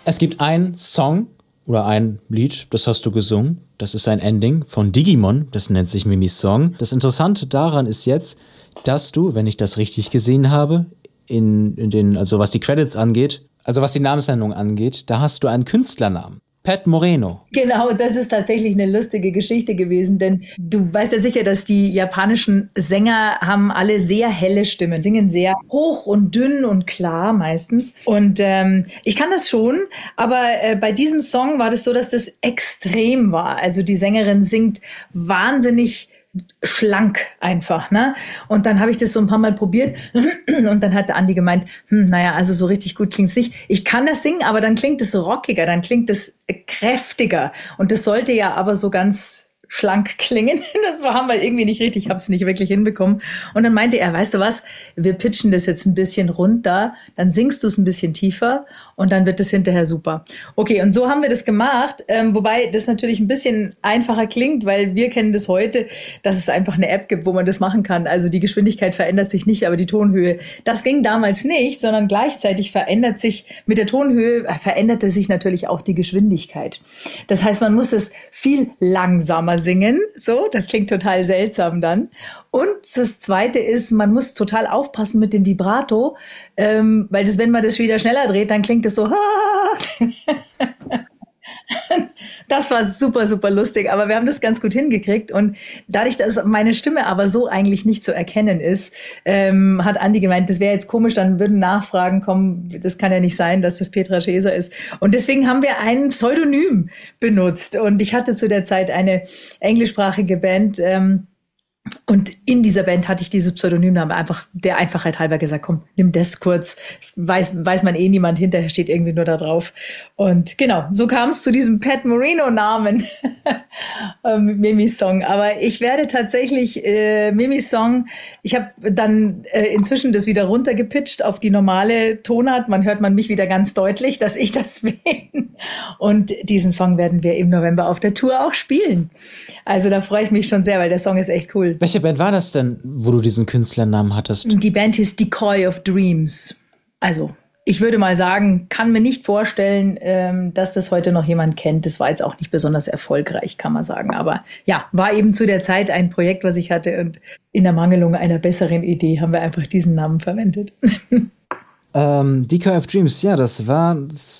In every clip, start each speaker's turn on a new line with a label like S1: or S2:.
S1: Es gibt einen Song oder ein Lied, das hast du gesungen. Das ist ein Ending von Digimon, das nennt sich Mimis Song. Das Interessante daran ist jetzt, dass du, wenn ich das richtig gesehen habe, also was die Credits angeht, also was die Namensnennung angeht, da hast du einen Künstlernamen. Pat Moreno.
S2: Genau, das ist tatsächlich eine lustige Geschichte gewesen, denn du weißt ja sicher, dass die japanischen Sänger haben alle sehr helle Stimmen, singen sehr hoch und dünn und klar meistens. Und ich kann das schon, aber bei diesem Song war das so, dass das extrem war. Also die Sängerin singt wahnsinnig schlank einfach, ne? Und dann habe ich das so ein paar Mal probiert und dann hat der Andi gemeint, naja, also so richtig gut klingt's nicht. Ich kann das singen, aber dann klingt es rockiger, dann klingt es kräftiger und das sollte ja aber so ganz schlank klingen. Das haben wir irgendwie nicht richtig, ich habe es nicht wirklich hinbekommen. Und dann meinte er, weißt du was, wir pitchen das jetzt ein bisschen runter, dann singst du es ein bisschen tiefer und dann wird das hinterher super. Okay, und so haben wir das gemacht, wobei das natürlich ein bisschen einfacher klingt, weil wir kennen das heute, dass es einfach eine App gibt, wo man das machen kann. Also die Geschwindigkeit verändert sich nicht, aber die Tonhöhe, das ging damals nicht, sondern gleichzeitig veränderte sich natürlich auch die Geschwindigkeit. Das heißt, man muss es viel langsamer singen, so, das klingt total seltsam dann. Und das Zweite ist, man muss total aufpassen mit dem Vibrato, weil das, wenn man das wieder schneller dreht, dann klingt es so. Das war super, super lustig, aber wir haben das ganz gut hingekriegt und dadurch, dass meine Stimme aber so eigentlich nicht zu erkennen ist, hat Andi gemeint, das wäre jetzt komisch, dann würden Nachfragen kommen, das kann ja nicht sein, dass das Petra Scheser ist. Und deswegen haben wir ein Pseudonym benutzt und ich hatte zu der Zeit eine englischsprachige Band, und in dieser Band hatte ich dieses Pseudonym, da haben wir einfach der Einfachheit halber gesagt, komm, nimm das kurz, weiß man eh niemand, hinterher steht irgendwie nur da drauf. Und genau, so kam es zu diesem Pat Moreno-Namen, Mimis Song. Aber ich werde tatsächlich Mimis Song, ich habe dann inzwischen das wieder runtergepitcht auf die normale Tonart, hört man mich wieder ganz deutlich, dass ich das bin. Und diesen Song werden wir im November auf der Tour auch spielen. Also da freue ich mich schon sehr, weil der Song ist echt cool.
S1: Welche Band war das denn, wo du diesen Künstlernamen hattest?
S2: Die Band hieß Decoy of Dreams. Also, ich würde mal sagen, kann mir nicht vorstellen, dass das heute noch jemand kennt. Das war jetzt auch nicht besonders erfolgreich, kann man sagen. Aber ja, war eben zu der Zeit ein Projekt, was ich hatte. Und in der Mangelung einer besseren Idee haben wir einfach diesen Namen verwendet.
S1: Decoy of Dreams, ja, das war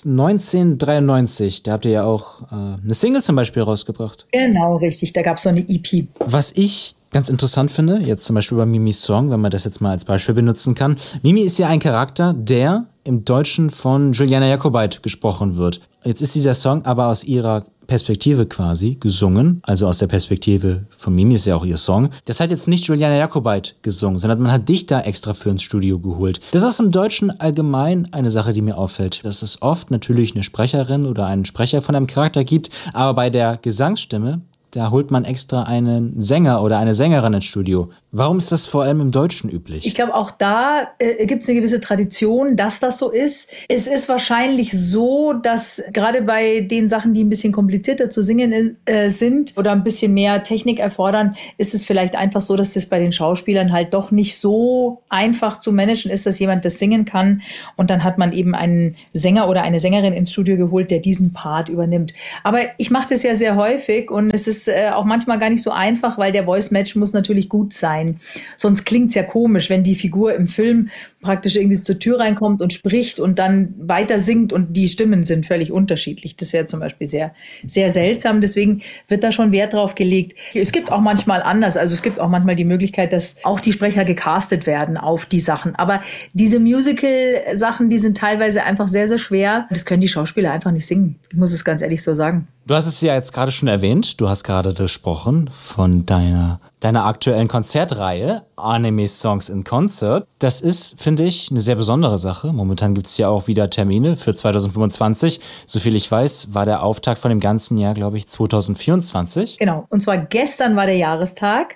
S1: 1993. Da habt ihr ja auch eine Single zum Beispiel rausgebracht.
S2: Genau, richtig. Da gab es so eine EP.
S1: Was ich ganz interessant finde, jetzt zum Beispiel bei Mimis Song, wenn man das jetzt mal als Beispiel benutzen kann. Mimi ist ja ein Charakter, der im Deutschen von Juliana Jakobait gesprochen wird. Jetzt ist dieser Song aber aus ihrer Perspektive quasi gesungen, also aus der Perspektive von Mimi ist ja auch ihr Song. Das hat jetzt nicht Juliana Jakobait gesungen, sondern man hat dich da extra für ins Studio geholt. Das ist im Deutschen allgemein eine Sache, die mir auffällt, dass es oft natürlich eine Sprecherin oder einen Sprecher von einem Charakter gibt, aber bei der Gesangsstimme, da holt man extra einen Sänger oder eine Sängerin ins Studio. Warum ist das vor allem im Deutschen üblich?
S2: Ich glaube, auch da gibt es eine gewisse Tradition, dass das so ist. Es ist wahrscheinlich so, dass gerade bei den Sachen, die ein bisschen komplizierter zu singen sind oder ein bisschen mehr Technik erfordern, ist es vielleicht einfach so, dass das bei den Schauspielern halt doch nicht so einfach zu managen ist, dass jemand das singen kann. Und dann hat man eben einen Sänger oder eine Sängerin ins Studio geholt, der diesen Part übernimmt. Aber ich mache das ja sehr häufig und es ist auch manchmal gar nicht so einfach, weil der Voice-Match muss natürlich gut sein. Sonst klingt's ja komisch, wenn die Figur im Film praktisch irgendwie zur Tür reinkommt und spricht und dann weiter singt und die Stimmen sind völlig unterschiedlich. Das wäre zum Beispiel sehr, sehr seltsam. Deswegen wird da schon Wert drauf gelegt. Es gibt auch manchmal anders. Also es gibt auch manchmal die Möglichkeit, dass auch die Sprecher gecastet werden auf die Sachen. Aber diese Musical-Sachen, die sind teilweise einfach sehr, sehr schwer. Das können die Schauspieler einfach nicht singen. Ich muss es ganz ehrlich so sagen.
S1: Du hast es ja jetzt gerade schon erwähnt. Du hast gerade gesprochen von deiner aktuellen Konzertreihe Anime Songs in Concert. Das ist, finde ich, eine sehr besondere Sache. Momentan gibt es ja auch wieder Termine für 2025. Soviel ich weiß, war der Auftakt von dem ganzen Jahr, glaube ich, 2024.
S2: Genau. Und zwar gestern war der Jahrestag.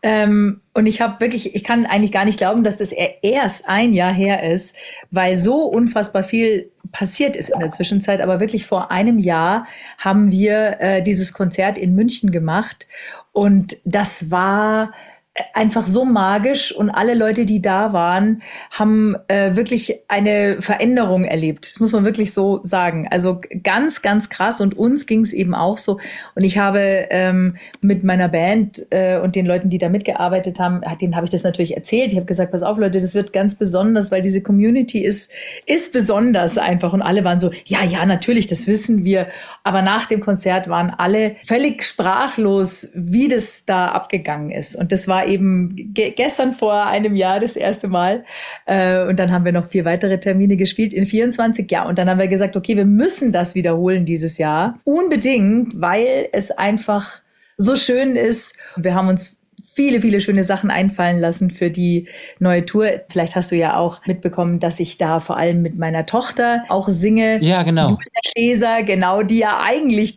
S2: Und ich kann eigentlich gar nicht glauben, dass das erst ein Jahr her ist, weil so unfassbar viel passiert ist in der Zwischenzeit. Aber wirklich vor einem Jahr haben wir dieses Konzert in München gemacht. Und das war einfach so magisch und alle Leute, die da waren, haben wirklich eine Veränderung erlebt. Das muss man wirklich so sagen. Also ganz, ganz krass und uns ging es eben auch so. Und ich habe mit meiner Band und den Leuten, die da mitgearbeitet haben, denen habe ich das natürlich erzählt. Ich habe gesagt, pass auf Leute, das wird ganz besonders, weil diese Community ist besonders einfach. Und alle waren so, ja, natürlich, das wissen wir. Aber nach dem Konzert waren alle völlig sprachlos, wie das da abgegangen ist. Und das war eben gestern vor einem Jahr das erste Mal. Und dann haben wir noch 4 weitere Termine gespielt in 24. Ja, und dann haben wir gesagt, okay, wir müssen das wiederholen dieses Jahr. Unbedingt, weil es einfach so schön ist. Wir haben uns viele, viele schöne Sachen einfallen lassen für die neue Tour. Vielleicht hast du ja auch mitbekommen, dass ich da vor allem mit meiner Tochter auch singe.
S1: Ja, genau.
S2: Julia Scheser, genau, die ja eigentlich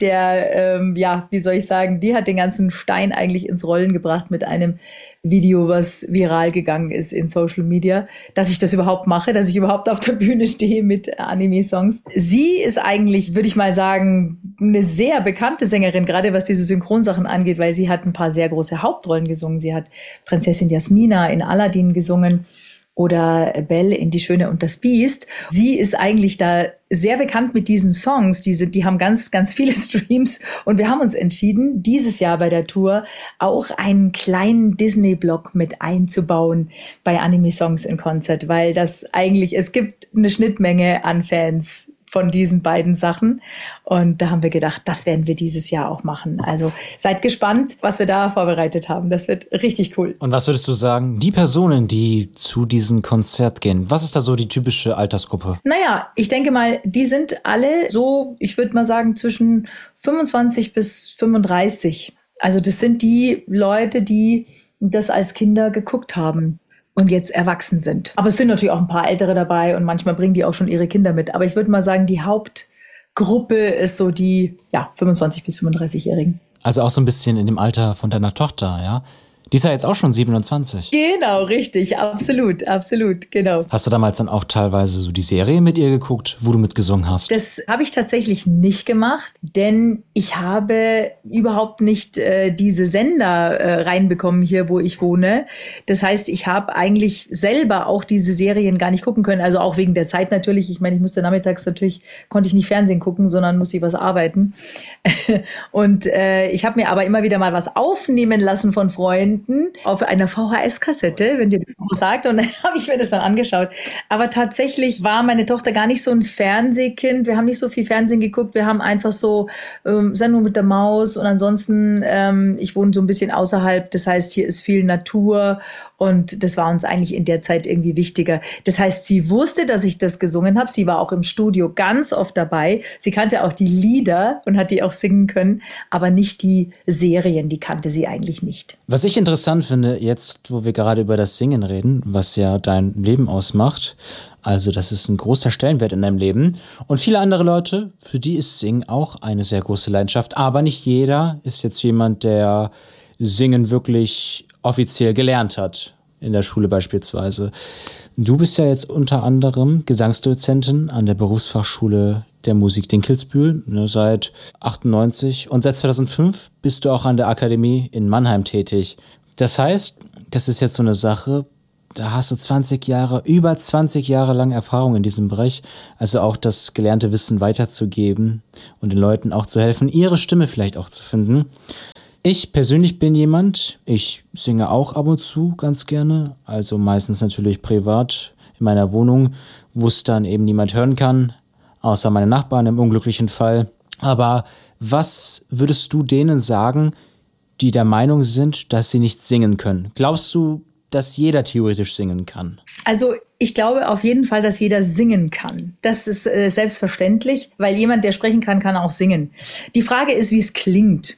S2: wie soll ich sagen, die hat den ganzen Stein eigentlich ins Rollen gebracht mit einem Video, was viral gegangen ist in Social Media, dass ich das überhaupt mache, dass ich überhaupt auf der Bühne stehe mit Anime-Songs. Sie ist eigentlich, würde ich mal sagen, eine sehr bekannte Sängerin, gerade was diese Synchronsachen angeht, weil sie hat ein paar sehr große Hauptrollen gesungen. Sie hat Prinzessin Jasmina in Aladdin gesungen oder Belle in Die Schöne und das Biest. Sie ist eigentlich da sehr bekannt mit diesen Songs. Die haben ganz, ganz viele Streams. Und wir haben uns entschieden, dieses Jahr bei der Tour auch einen kleinen Disney-Block mit einzubauen bei Anime-Songs in Concert, weil es gibt eine Schnittmenge an Fans von diesen beiden Sachen. Und da haben wir gedacht, das werden wir dieses Jahr auch machen. Also seid gespannt, was wir da vorbereitet haben. Das wird richtig cool.
S1: Und was würdest du sagen, die Personen, die zu diesem Konzert gehen, was ist da so die typische Altersgruppe?
S2: Naja, ich denke mal, die sind alle so, ich würde mal sagen, zwischen 25 bis 35. Also das sind die Leute, die das als Kinder geguckt haben und jetzt erwachsen sind. Aber es sind natürlich auch ein paar Ältere dabei und manchmal bringen die auch schon ihre Kinder mit. Aber ich würde mal sagen, die Hauptgruppe ist so die 25- bis 35-Jährigen.
S1: Also auch so ein bisschen in dem Alter von deiner Tochter, ja? Die ist ja jetzt auch schon 27.
S2: Genau, richtig, absolut, genau.
S1: Hast du damals dann auch teilweise so die Serie mit ihr geguckt, wo du mitgesungen hast?
S2: Das habe ich tatsächlich nicht gemacht, denn ich habe überhaupt nicht diese Sender reinbekommen hier, wo ich wohne. Das heißt, ich habe eigentlich selber auch diese Serien gar nicht gucken können, also auch wegen der Zeit natürlich. Ich meine, ich musste nachmittags konnte ich nicht Fernsehen gucken, sondern musste ich was arbeiten. Und ich habe mir aber immer wieder mal was aufnehmen lassen von Freunden auf einer VHS-Kassette, wenn dir das was sagt. Und dann habe ich mir das dann angeschaut. Aber tatsächlich war meine Tochter gar nicht so ein Fernsehkind. Wir haben nicht so viel Fernsehen geguckt. Wir haben einfach so Sendung mit der Maus. Und ansonsten, ich wohne so ein bisschen außerhalb. Das heißt, hier ist viel Natur. Und das war uns eigentlich in der Zeit irgendwie wichtiger. Das heißt, sie wusste, dass ich das gesungen habe. Sie war auch im Studio ganz oft dabei. Sie kannte auch die Lieder und hat die auch singen können, aber nicht die Serien, die kannte sie eigentlich nicht.
S1: Was ich interessant finde, jetzt, wo wir gerade über das Singen reden, was ja dein Leben ausmacht, also das ist ein großer Stellenwert in deinem Leben. Und viele andere Leute, für die ist Singen auch eine sehr große Leidenschaft. Aber nicht jeder ist jetzt jemand, der Singen wirklich offiziell gelernt hat, in der Schule beispielsweise. Du bist ja jetzt unter anderem Gesangsdozentin an der Berufsfachschule der Musik Dinkelsbühl, seit 98. Und seit 2005 bist du auch an der Akademie in Mannheim tätig. Das heißt, das ist jetzt so eine Sache, da hast du über 20 Jahre lang Erfahrung in diesem Bereich, also auch das gelernte Wissen weiterzugeben und den Leuten auch zu helfen, ihre Stimme vielleicht auch zu finden. Ich persönlich bin jemand, ich singe auch ab und zu ganz gerne, also meistens natürlich privat in meiner Wohnung, wo es dann eben niemand hören kann, außer meine Nachbarn im unglücklichen Fall. Aber was würdest du denen sagen, die der Meinung sind, dass sie nicht singen können? Glaubst du, dass jeder theoretisch singen kann?
S2: Also ich glaube auf jeden Fall, dass jeder singen kann. Das ist selbstverständlich, weil jemand, der sprechen kann, kann auch singen. Die Frage ist, wie es klingt.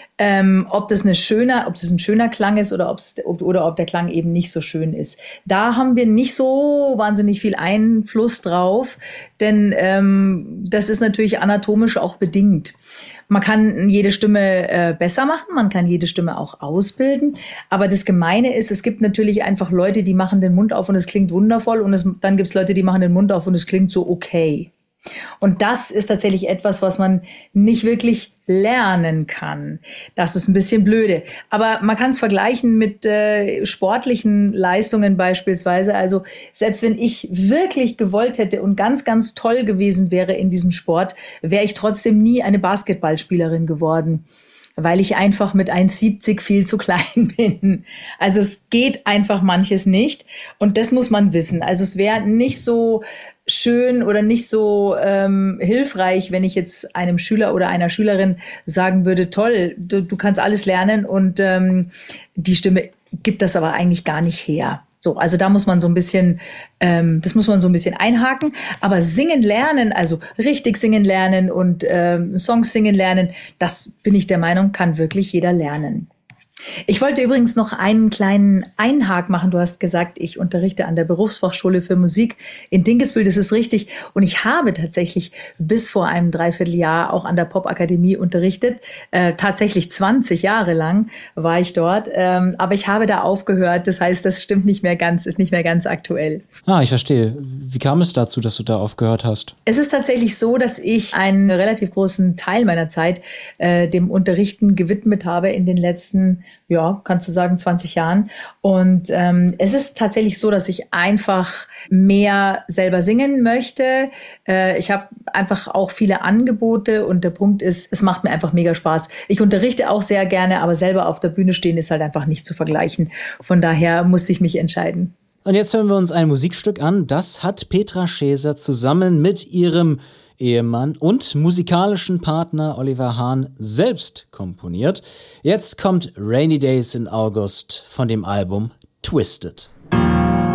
S2: Ob das ein schöner Klang ist oder ob der Klang eben nicht so schön ist. Da haben wir nicht so wahnsinnig viel Einfluss drauf, denn das ist natürlich anatomisch auch bedingt. Man kann jede Stimme besser machen, man kann jede Stimme auch ausbilden, aber das Gemeine ist, es gibt natürlich einfach Leute, die machen den Mund auf und es klingt wundervoll und dann gibt es Leute, die machen den Mund auf und es klingt so okay. Und das ist tatsächlich etwas, was man nicht wirklich lernen kann. Das ist ein bisschen blöde. Aber man kann es vergleichen mit sportlichen Leistungen beispielsweise. Also selbst wenn ich wirklich gewollt hätte und ganz, ganz toll gewesen wäre in diesem Sport, wäre ich trotzdem nie eine Basketballspielerin geworden, weil ich einfach mit 1,70 viel zu klein bin. Also es geht einfach manches nicht und das muss man wissen. Also es wäre nicht so schön oder nicht so hilfreich, wenn ich jetzt einem Schüler oder einer Schülerin sagen würde, toll, du kannst alles lernen und die Stimme gibt das aber eigentlich gar nicht her. So, also da muss man so ein bisschen, das muss man so ein bisschen einhaken. Aber singen lernen, also richtig singen lernen und Songs singen lernen, das bin ich der Meinung, kann wirklich jeder lernen. Ich wollte übrigens noch einen kleinen Einhak machen. Du hast gesagt, ich unterrichte an der Berufsfachschule für Musik in Dinkelsbühl. Das ist richtig. Und ich habe tatsächlich bis vor einem Dreivierteljahr auch an der Popakademie unterrichtet. Tatsächlich 20 Jahre lang war ich dort. Aber ich habe da aufgehört. Das heißt, das stimmt nicht mehr ganz, ist nicht mehr ganz aktuell.
S1: Ich verstehe. Wie kam es dazu, dass du da aufgehört hast?
S2: Es ist tatsächlich so, dass ich einen relativ großen Teil meiner Zeit dem Unterrichten gewidmet habe in den letzten, kannst du sagen, 20 Jahren. Und es ist tatsächlich so, dass ich einfach mehr selber singen möchte. Ich habe einfach auch viele Angebote und der Punkt ist, es macht mir einfach mega Spaß. Ich unterrichte auch sehr gerne, aber selber auf der Bühne stehen ist halt einfach nicht zu vergleichen. Von daher musste ich mich entscheiden.
S1: Und jetzt hören wir uns ein Musikstück an. Das hat Petra Scheser zusammen mit ihrem Ehemann und musikalischen Partner Oliver Hahn selbst komponiert. Jetzt kommt Rainy Days in August von dem Album Twisted.